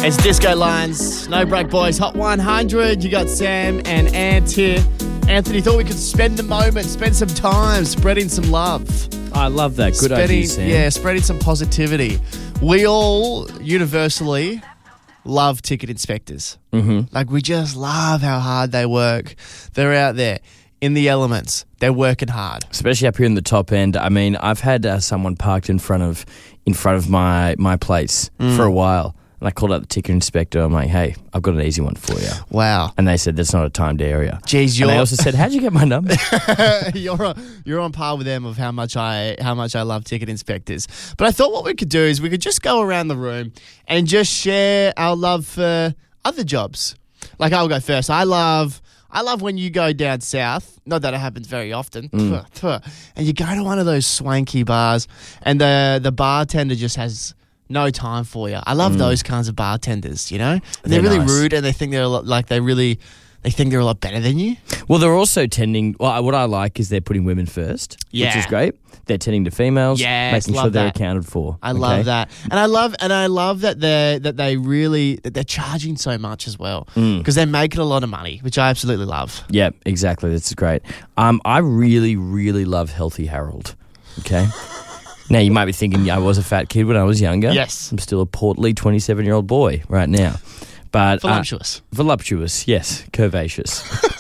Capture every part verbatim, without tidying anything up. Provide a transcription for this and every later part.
It's Disco Lines, No Break Boys, Hot one hundred. You got Sam and Ant here. Anthony thought we could spend the moment, spend some time spreading some love. I love that. Good spreading, idea, Sam. Yeah, spreading some positivity. We all universally love ticket inspectors. Mm-hmm. Like, we just love how hard they work. They're out there in the elements. They're working hard. Especially up here in the top end. I mean, I've had uh, someone parked in front of in front of my, my place Mm. for a while. And I called out the ticket inspector. I'm like, hey, I've got an easy one for you. Wow. And they said, that's not a timed area. Jeez, you're... And they also said, how'd you get my number? you're on, you're on par with them of how much I how much I love ticket inspectors. But I thought what we could do is we could just go around the room and just share our love for other jobs. Like, I'll go first. I love I love when you go down south. Not that it happens very often. Mm. And you go to one of those swanky bars and the the bartender just has no time for you. I love Mm. those kinds of bartenders, you know? And They're they're really nice. rude and they think they're a lot, like they really they think they're a lot better than you. Well, they're also tending, well, what I like is they're putting women first, which Yeah. is great. They're tending to females, Yes, making sure love they're that. accounted for. I okay? love that, and I love and I love that they that they really that they're charging so much as well Mm. because they're making a lot of money, which I absolutely love. Yeah, exactly. That's great. Um, I really, really love Healthy Harold. Okay. Now, you might be thinking I was a fat kid when I was younger. Yes. I'm still a portly twenty-seven-year-old boy right now. But uh, Voluptuous. voluptuous, yes. Curvaceous.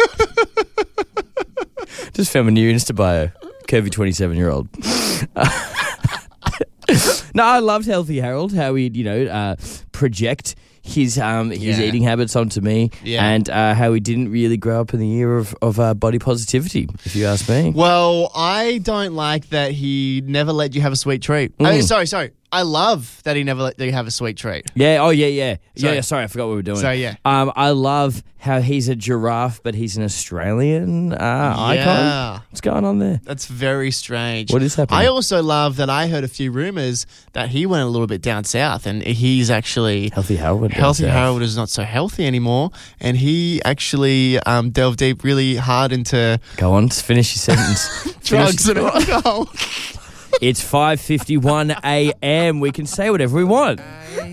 Just found my new Insta bio. Curvy twenty-seven-year-old. No, I loved Healthy Harold, how he'd, you know, uh, project his um his Yeah. eating habits onto me, Yeah. and uh, how he didn't really grow up in the era of, of uh, body positivity, if you ask me. Well, I don't like that he never let you have a sweet treat. Mm. Oh, sorry, sorry. I love that he never let you have a sweet treat. Yeah, oh yeah, yeah. Yeah, Sorry. yeah, sorry, I forgot what we were doing. So, yeah. Um, I love how he's a giraffe, but he's an Australian uh, icon. Yeah. What's going on there? That's very strange. What is happening? I also love that I heard a few rumours that he went a little bit down south and he's actually... Healthy Harold. went down Healthy south. Harold is not so healthy anymore, and he actually um, delved deep really hard into Go on, finish your sentence. drugs Finish- and alcohol. It's five fifty-one a.m. We can say whatever we want.